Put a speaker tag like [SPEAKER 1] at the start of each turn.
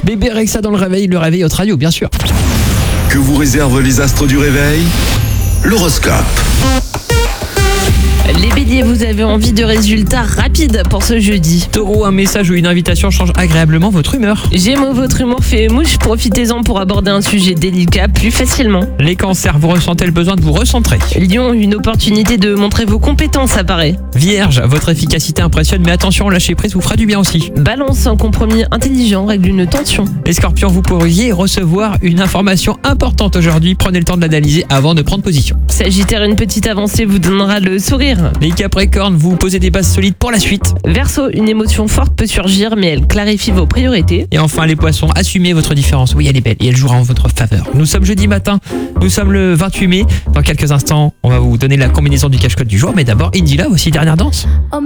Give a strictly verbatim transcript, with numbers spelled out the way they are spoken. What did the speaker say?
[SPEAKER 1] Bébé Rexa dans le réveil, le réveil Hot Radio, bien sûr.
[SPEAKER 2] Que vous réservent les astres du réveil? L'horoscope.
[SPEAKER 3] Les béliers, vous avez envie de résultats rapides pour ce jeudi.
[SPEAKER 1] Taureau, un message ou une invitation change agréablement votre humeur.
[SPEAKER 3] Gémeaux, votre humour fait mouche, profitez-en pour aborder un sujet délicat plus facilement.
[SPEAKER 1] Les cancers, vous ressentez le besoin de vous recentrer.
[SPEAKER 3] Lion, une opportunité de montrer vos compétences apparaît.
[SPEAKER 1] Vierge, votre efficacité impressionne, mais attention, lâcher prise vous fera du bien aussi.
[SPEAKER 3] Balance, un compromis intelligent règle une tension.
[SPEAKER 1] Les scorpions, vous pourriez recevoir une information importante aujourd'hui. Prenez le temps de l'analyser avant de prendre position.
[SPEAKER 3] Sagittaire, une petite avancée vous donnera le sourire.
[SPEAKER 1] Les capricornes, vous posez des bases solides pour la suite.
[SPEAKER 3] Verseau, une émotion forte peut surgir, mais elle clarifie vos priorités.
[SPEAKER 1] Et enfin les poissons, assumez votre différence. Oui, elle est belle et elle jouera en votre faveur. Nous sommes jeudi matin, nous sommes le vingt-huit mai. Dans quelques instants, on va vous donner la combinaison du cache-code du jour. Mais d'abord, Indila, aussi dernière danse.
[SPEAKER 4] Oh